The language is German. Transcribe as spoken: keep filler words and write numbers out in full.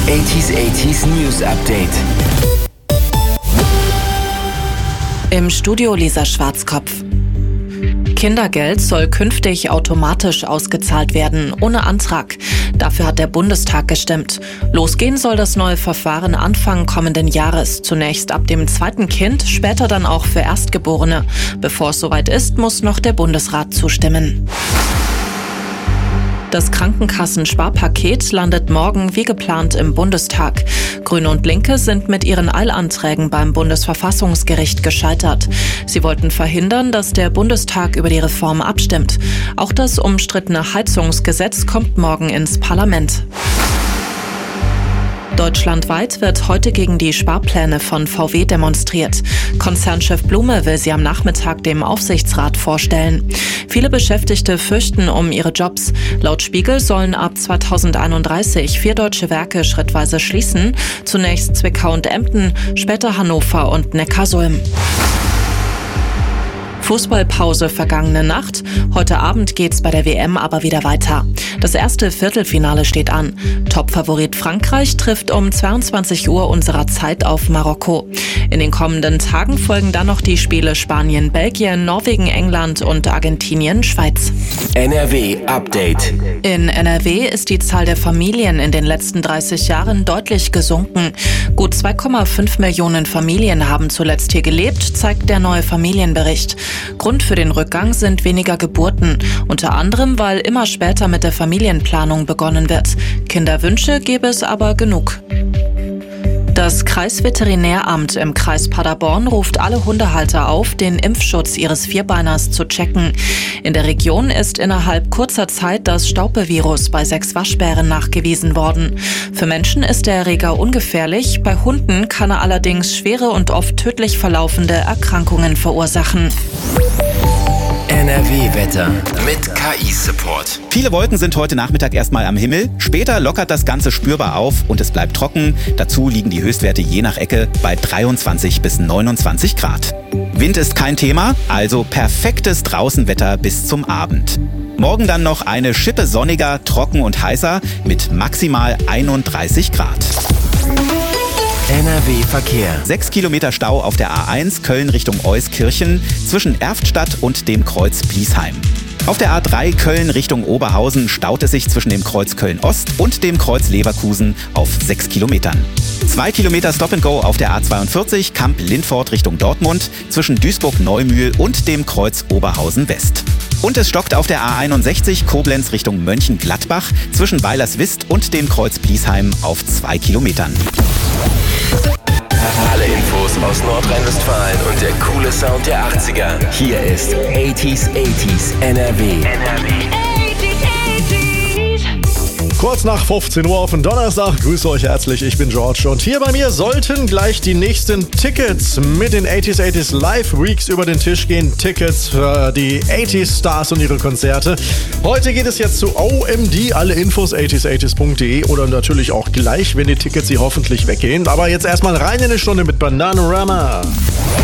achtziger achtziger News Update. Im Studio Lisa Schwarzkopf. Kindergeld soll künftig automatisch ausgezahlt werden, ohne Antrag. Dafür hat der Bundestag gestimmt. Losgehen soll das neue Verfahren Anfang kommenden Jahres. Zunächst ab dem zweiten Kind, später dann auch für Erstgeborene. Bevor es soweit ist, muss noch der Bundesrat zustimmen. Das Krankenkassensparpaket landet morgen wie geplant im Bundestag. Grüne und Linke sind mit ihren Eilanträgen beim Bundesverfassungsgericht gescheitert. Sie wollten verhindern, dass der Bundestag über die Reform abstimmt. Auch das umstrittene Heizungsgesetz kommt morgen ins Parlament. Deutschlandweit wird heute gegen die Sparpläne von V W demonstriert. Konzernchef Blume will sie am Nachmittag dem Aufsichtsrat vorstellen. Viele Beschäftigte fürchten um ihre Jobs. Laut Spiegel sollen ab zweitausendeinunddreißig vier deutsche Werke schrittweise schließen. Zunächst Zwickau und Emden, später Hannover und Neckarsulm. Fußballpause vergangene Nacht. Heute Abend geht's bei der W M aber wieder weiter. Das erste Viertelfinale steht an. Topfavorit Frankreich trifft um zweiundzwanzig Uhr unserer Zeit auf Marokko. In den kommenden Tagen folgen dann noch die Spiele Spanien, Belgien, Norwegen, England und Argentinien, Schweiz. N R W Update. In N R W ist die Zahl der Familien in den letzten dreißig Jahren deutlich gesunken. Gut zwei Komma fünf Millionen Familien haben zuletzt hier gelebt, zeigt der neue Familienbericht. Grund für den Rückgang sind weniger Geburten, unter anderem, weil immer später mit der Familienplanung begonnen wird. Kinderwünsche gäbe es aber genug. Das Kreisveterinäramt im Kreis Paderborn ruft alle Hundehalter auf, den Impfschutz ihres Vierbeiners zu checken. In der Region ist innerhalb kurzer Zeit das Staupe-Virus bei sechs Waschbären nachgewiesen worden. Für Menschen ist der Erreger ungefährlich, bei Hunden kann er allerdings schwere und oft tödlich verlaufende Erkrankungen verursachen. N R W-Wetter mit K I-Support. Viele Wolken sind heute Nachmittag erstmal am Himmel. Später lockert das Ganze spürbar auf und es bleibt trocken. Dazu liegen die Höchstwerte je nach Ecke bei dreiundzwanzig bis neunundzwanzig Grad. Wind ist kein Thema, also perfektes Draußenwetter bis zum Abend. Morgen dann noch eine Schippe sonniger, trocken und heißer mit maximal einunddreißig Grad. N R W-Verkehr. Sechs Kilometer Stau auf der A eins Köln Richtung Euskirchen zwischen Erftstadt und dem Kreuz Bliesheim. Auf der A drei Köln Richtung Oberhausen staut es sich zwischen dem Kreuz Köln-Ost und dem Kreuz Leverkusen auf sechs Kilometern. Zwei Kilometer Stop-and-Go auf der A zweiundvierzig Kamp-Lindfort Richtung Dortmund zwischen Duisburg-Neumühl und dem Kreuz Oberhausen-West. Und es stockt auf der A einundsechzig Koblenz Richtung Mönchengladbach zwischen Weilerswist und dem Kreuz Bliesheim auf zwei Kilometern. Alle Infos aus Nordrhein-Westfalen und der coole Sound der achtziger. Hier ist achtziger achtziger N R W. N R W. Kurz nach fünfzehn Uhr auf den Donnerstag. Grüße euch herzlich, ich bin George. Und hier bei mir sollten gleich die nächsten Tickets mit den achtziger achtziger Live Weeks über den Tisch gehen. Tickets für die achtziger Stars und ihre Konzerte. Heute geht es jetzt zu O M D. Alle Infos achtziger achtziger punkt de oder natürlich auch gleich, wenn die Tickets sie hoffentlich weggehen. Aber jetzt erstmal rein in eine Stunde mit Bananarama.